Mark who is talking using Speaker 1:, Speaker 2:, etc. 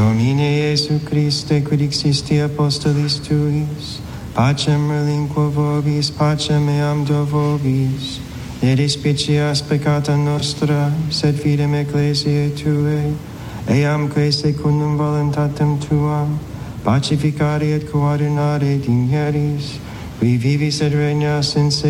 Speaker 1: Domine Iesu Christe, quid existi apostolis tuis, pacem relinquo vobis, pacem eam do vobis, ne despicias peccata nostra, sed fidem ecclesiae Tuae, eam quae secundum voluntatem Tuam, pacificare et coordinare digneris, qui vivis et regnas in